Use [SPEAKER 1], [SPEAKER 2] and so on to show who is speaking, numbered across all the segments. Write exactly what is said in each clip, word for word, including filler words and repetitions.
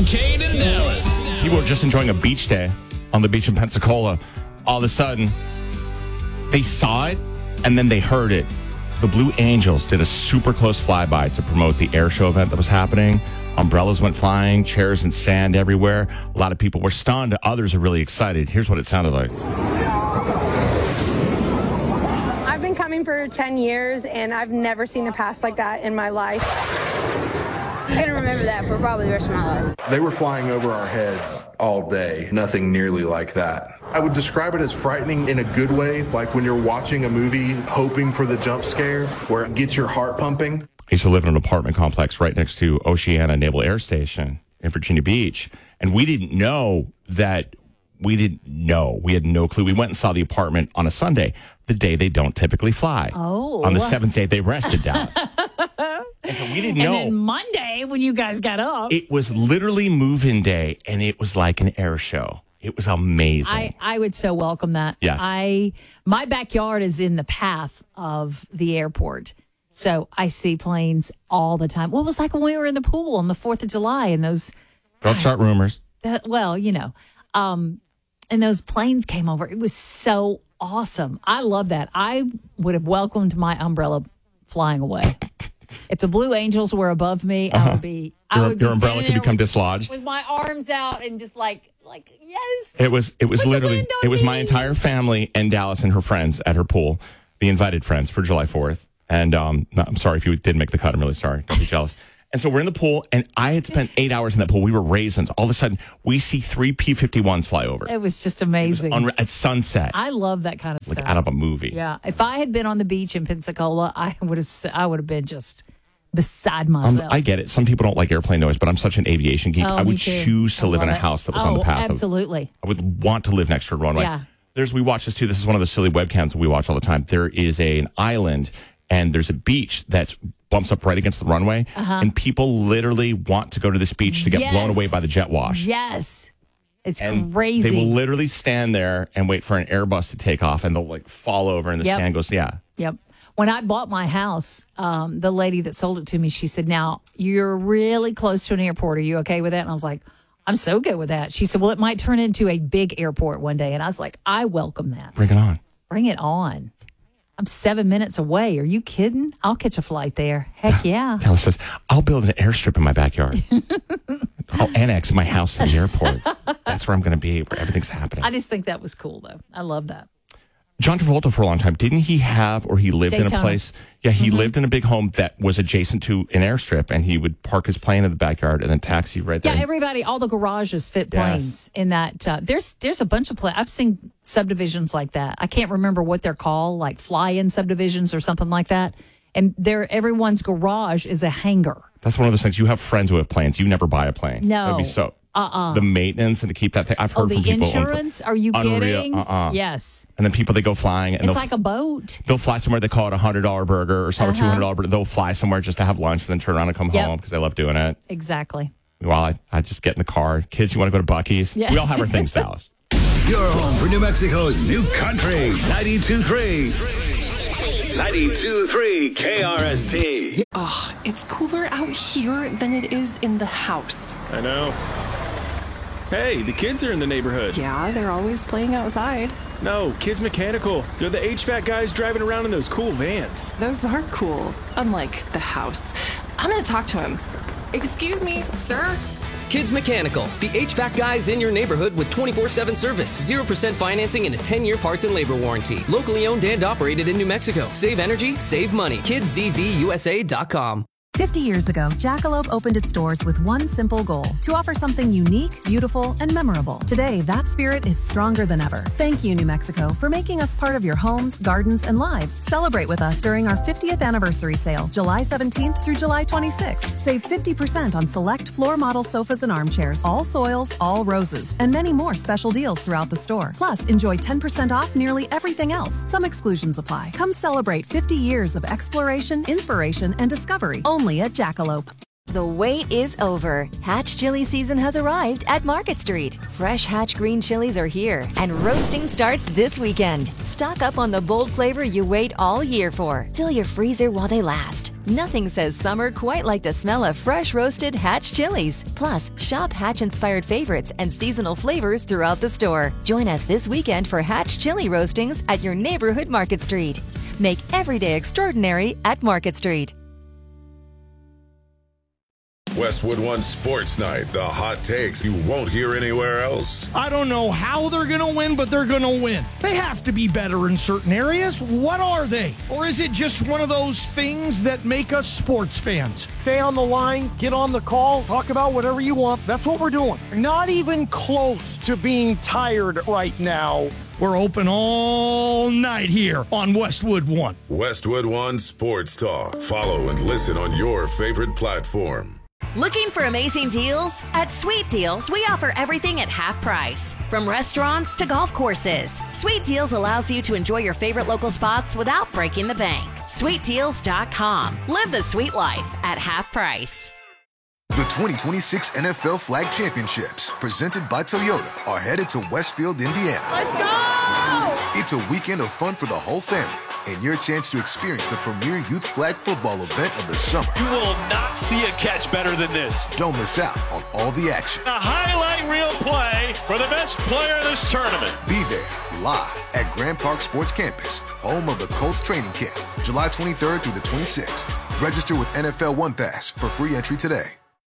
[SPEAKER 1] and Kate in Dallas.
[SPEAKER 2] People were just enjoying a beach day on the beach in Pensacola. All of a sudden, they saw it and then they heard it. The Blue Angels did a super close flyby to promote the air show event that was happening. Umbrellas went flying, chairs and sand everywhere. A lot of people were stunned. Others are really excited. Here's what it sounded like.
[SPEAKER 3] I've been coming for ten years, and I've never seen a pass like that in my life.
[SPEAKER 4] I'm going to remember that for probably the rest of my life.
[SPEAKER 5] They were flying over our heads all day. Nothing nearly like that. I would describe it as frightening in a good way, like when you're watching a movie hoping for the jump scare where it gets your heart pumping.
[SPEAKER 2] I used to live in an apartment complex right next to Oceana Naval Air Station in Virginia Beach. And we didn't know that we didn't know. We had no clue. We went and saw the apartment on a Sunday, the day they don't typically fly.
[SPEAKER 6] Oh.
[SPEAKER 2] On the seventh day, they rested Dallas. And so we didn't know.
[SPEAKER 6] And then Monday, when you guys got up.
[SPEAKER 2] It was literally move-in day, and it was like an air show. It was amazing.
[SPEAKER 6] I, I would so welcome that.
[SPEAKER 2] Yes.
[SPEAKER 6] I my backyard is in the path of the airport. So I see planes all the time. What well, was like when we were in the pool on the fourth of July and those...
[SPEAKER 2] Don't start rumors.
[SPEAKER 6] That, well, you know. Um, and those planes came over. It was so awesome. I love that. I would have welcomed my umbrella flying away. If the Blue Angels were above me, uh-huh. I would be... I
[SPEAKER 2] your
[SPEAKER 6] would be
[SPEAKER 2] your umbrella could become dislodged.
[SPEAKER 6] With my arms out and just like... Like, yes.
[SPEAKER 2] It was it was
[SPEAKER 6] Put
[SPEAKER 2] literally it was
[SPEAKER 6] me.
[SPEAKER 2] my entire family and Dallas and her friends at her pool, the invited friends for July fourth. And um, no, I'm sorry if you did make the cut. I'm really sorry. Don't be jealous. And so we're in the pool, and I had spent eight hours in that pool. We were raisins. All of a sudden, we see three P fifty-ones fly over.
[SPEAKER 6] It was just amazing.
[SPEAKER 2] It was unre- at sunset.
[SPEAKER 6] I love that kind of
[SPEAKER 2] like
[SPEAKER 6] stuff.
[SPEAKER 2] Out of a movie.
[SPEAKER 6] Yeah. If I had been on the beach in Pensacola, I would have. I would have been just beside myself.
[SPEAKER 2] Um, I get it. Some people don't like airplane noise, but I'm such an aviation geek.
[SPEAKER 6] Oh,
[SPEAKER 2] I would
[SPEAKER 6] me too.
[SPEAKER 2] choose to
[SPEAKER 6] I
[SPEAKER 2] live in a
[SPEAKER 6] love it.
[SPEAKER 2] house that was
[SPEAKER 6] oh,
[SPEAKER 2] on the path.
[SPEAKER 6] Absolutely.
[SPEAKER 2] Of, I would want to live next to a runway.
[SPEAKER 6] Yeah.
[SPEAKER 2] There's we watch this too. This is one of the silly webcams that we watch all the time. There is a, an island and there's a beach that bumps up right against the runway,
[SPEAKER 6] uh-huh.
[SPEAKER 2] and people literally want to go to this beach to get
[SPEAKER 6] yes.
[SPEAKER 2] blown away by the jet wash.
[SPEAKER 6] Yes. It's
[SPEAKER 2] and
[SPEAKER 6] crazy.
[SPEAKER 2] They will literally stand there and wait for an Airbus to take off, and they'll like fall over, and the
[SPEAKER 6] yep.
[SPEAKER 2] sand goes. Yeah.
[SPEAKER 6] Yep. When I bought my house, um, the lady that sold it to me, she said, "Now you're really close to an airport. Are you okay with that?" And I was like, "I'm so good with that." She said, "Well, it might turn into a big airport one day." And I was like, "I welcome that.
[SPEAKER 2] Bring it on.
[SPEAKER 6] Bring it on." I'm seven minutes away. Are you kidding? I'll catch a flight there. Heck yeah.
[SPEAKER 2] Dallas says, "I'll build an airstrip in my backyard. I'll annex my house to the airport. That's where I'm going to be, where everything's happening."
[SPEAKER 6] I just think that was cool, though. I love that.
[SPEAKER 2] John Travolta for a long time, didn't he have, or he lived
[SPEAKER 6] Daytona.
[SPEAKER 2] in a place? Yeah, he
[SPEAKER 6] Mm-hmm.
[SPEAKER 2] lived in a big home that was adjacent to an airstrip, and he would park his plane in the backyard and then taxi right there.
[SPEAKER 6] Yeah, everybody, all the garages fit planes
[SPEAKER 2] Yes.
[SPEAKER 6] in that. Uh, there's there's a bunch of planes. I've seen subdivisions like that. I can't remember what they're called, like fly-in subdivisions or something like that. And they're, everyone's garage is a hangar.
[SPEAKER 2] That's one of those things. You have friends who have planes. You never buy a plane.
[SPEAKER 6] No.
[SPEAKER 2] That'd be so.
[SPEAKER 6] Uh-uh.
[SPEAKER 2] The maintenance and to keep that thing. I've heard
[SPEAKER 6] Oh, the
[SPEAKER 2] from people.
[SPEAKER 6] insurance? Are you
[SPEAKER 2] Unreal.
[SPEAKER 6] kidding?
[SPEAKER 2] Uh-uh.
[SPEAKER 6] Yes.
[SPEAKER 2] And then people, they go flying. And
[SPEAKER 6] It's
[SPEAKER 2] they'll-
[SPEAKER 6] like a boat.
[SPEAKER 2] They'll fly somewhere. They call it a one hundred dollar burger or some
[SPEAKER 6] Uh-huh.
[SPEAKER 2] two hundred dollar burger. They'll fly somewhere just to have lunch and then turn around and come
[SPEAKER 6] Yep.
[SPEAKER 2] home because they love doing it.
[SPEAKER 6] Exactly.
[SPEAKER 2] While I, I just get in the car. Kids, you want to go to Buc-ee's?
[SPEAKER 6] Yeah.
[SPEAKER 2] We all have our things, Dallas.
[SPEAKER 1] You're home for New Mexico's new country, ninety-two point three. ninety-two point three K R S T.
[SPEAKER 7] Oh, it's cooler out here than it is in the house.
[SPEAKER 8] I know. Hey, the kids are in the neighborhood.
[SPEAKER 7] Yeah, they're always playing outside.
[SPEAKER 8] No, Kids Mechanical. They're the H V A C guys driving around in those cool vans.
[SPEAKER 7] Those are cool, unlike the house. I'm gonna talk to him. Excuse me, sir?
[SPEAKER 9] Kids Mechanical, the H V A C guys in your neighborhood with twenty-four seven service, zero percent financing, and a ten-year parts and labor warranty. Locally owned and operated in New Mexico. Save energy, save money. kids z z u s a dot com.
[SPEAKER 10] fifty years ago, Jackalope opened its doors with one simple goal, to offer something unique, beautiful, and memorable. Today, that spirit is stronger than ever. Thank you, New Mexico, for making us part of your homes, gardens, and lives. Celebrate with us during our fiftieth anniversary sale, July seventeenth through July twenty-sixth. Save fifty percent on select floor model sofas and armchairs, all soils, all roses, and many more special deals throughout the store. Plus, enjoy ten percent off nearly everything else. Some exclusions apply. Come celebrate fifty years of exploration, inspiration, and discovery. Only at Jackalope.
[SPEAKER 11] The wait is over. Hatch chili season has arrived at Market Street. Fresh Hatch green chilies are here, and roasting starts this weekend. Stock up on the bold flavor you wait all year for. Fill your freezer while they last. Nothing says summer quite like the smell of fresh roasted Hatch chilies. Plus, shop Hatch-inspired favorites and seasonal flavors throughout the store. Join us this weekend for Hatch chili roastings at your neighborhood Market Street. Make every day extraordinary at Market Street.
[SPEAKER 12] Westwood One Sports Night, the hot takes you won't hear anywhere else.
[SPEAKER 13] I don't know how they're going to win, but they're going to win. They have to be better in certain areas. What are they? Or is it just one of those things that make us sports fans? Stay on the line, get on the call, talk about whatever you want. That's what we're doing. Not even close to being tired right now. We're open all night here on Westwood One.
[SPEAKER 12] Westwood One Sports Talk. Follow and listen on your favorite platform.
[SPEAKER 14] Looking for amazing deals? At Sweet Deals, we offer everything at half price. From restaurants to golf courses, Sweet Deals allows you to enjoy your favorite local spots without breaking the bank. sweet deals dot com. Live the sweet life at half price.
[SPEAKER 15] The twenty twenty-six N F L Flag Championships, presented by Toyota, are headed to Westfield, Indiana.
[SPEAKER 16] Let's go!
[SPEAKER 15] It's a weekend of fun for the whole family, and your chance to experience the premier youth flag football event of the summer.
[SPEAKER 17] You will not see a catch better than this.
[SPEAKER 15] Don't miss out on all the action.
[SPEAKER 17] A highlight reel play for the best player in this tournament.
[SPEAKER 15] Be there, live at Grand Park Sports Campus, home of the Colts training camp, July twenty-third through the twenty-sixth. Register with N F L One Pass for free entry today.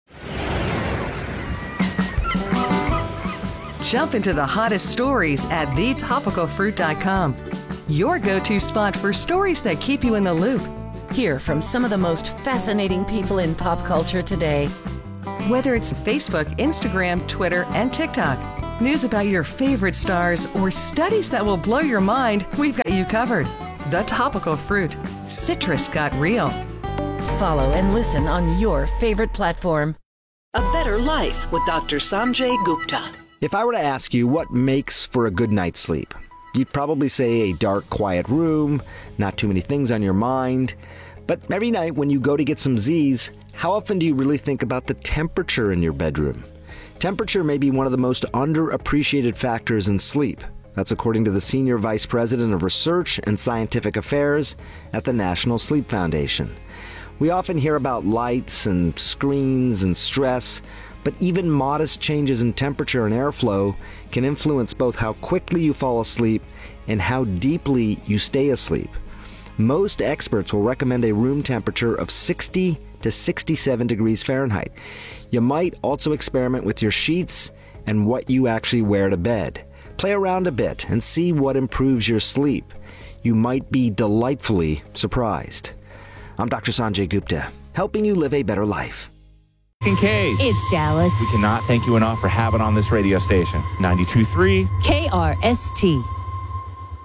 [SPEAKER 18] Jump into the hottest stories at the topical fruit dot com. Your go-to spot for stories that keep you in the loop.
[SPEAKER 19] Hear from some of the most fascinating people in pop culture today.
[SPEAKER 18] Whether it's Facebook, Instagram, Twitter, and TikTok, news about your favorite stars, or studies that will blow your mind, we've got you covered. The Topical Fruit. Citrus got real.
[SPEAKER 19] Follow and listen on your favorite platform.
[SPEAKER 20] A Better Life with Doctor Sanjay Gupta.
[SPEAKER 21] If I were to ask you what makes for a good night's sleep, you'd probably say a dark, quiet room, not too many things on your mind. But every night when you go to get some Z's, how often do you really think about the temperature in your bedroom? Temperature may be one of the most underappreciated factors in sleep. That's according to the Senior Vice President of Research and Scientific Affairs at the National Sleep Foundation. We often hear about lights and screens and stress, but even modest changes in temperature and airflow can influence both how quickly you fall asleep and how deeply you stay asleep. Most experts will recommend a room temperature of sixty to sixty-seven degrees Fahrenheit. You might also experiment with your sheets and what you actually wear to bed. Play around a bit and see what improves your sleep. You might be delightfully surprised. I'm Doctor Sanjay Gupta, helping you live a better life.
[SPEAKER 2] Kincaid.
[SPEAKER 6] It's Dallas.
[SPEAKER 2] We cannot thank you enough for having on this radio station. ninety-two point three
[SPEAKER 6] K R S T.